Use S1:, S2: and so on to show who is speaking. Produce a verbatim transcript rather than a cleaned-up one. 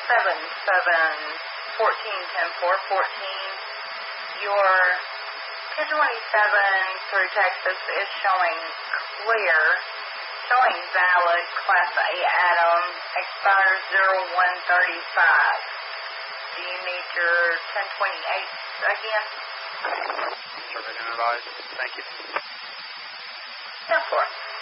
S1: seven seven fourteen ten four fourteen. Your two twenty-seven through Texas is showing clear, showing valid, Class A Atom, expires zero one thirty-five. Do you need your ten twenty-eight again?
S2: Survey advised. Thank you.
S1: ten four.